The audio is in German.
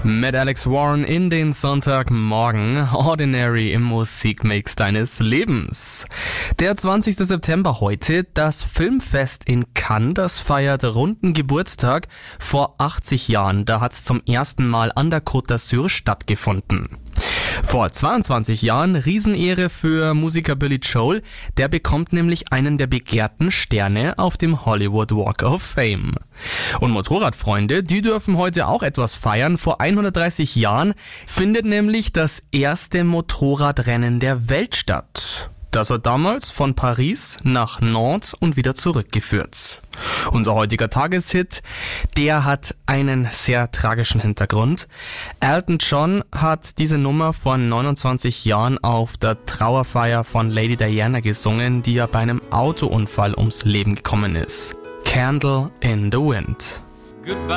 Mit Alex Warren in den Sonntagmorgen. Ordinary im Musikmix deines Lebens. Der 20. September heute, das Filmfest in Cannes, das feiert runden Geburtstag. Vor 80 Jahren, da hat's zum ersten Mal an der Côte d'Azur stattgefunden. Vor 22 Jahren Riesenehre für Musiker Billy Joel, der bekommt nämlich einen der begehrten Sterne auf dem Hollywood Walk of Fame. Und Motorradfreunde, die dürfen heute auch etwas feiern. Vor 130 Jahren findet nämlich das erste Motorradrennen der Welt statt. Das hat damals von Paris nach Nantes und wieder zurückgeführt. Unser heutiger Tageshit, der hat einen sehr tragischen Hintergrund. Elton John hat diese Nummer vor 29 Jahren auf der Trauerfeier von Lady Diana gesungen, die ja bei einem Autounfall ums Leben gekommen ist. Candle in the Wind. Goodbye.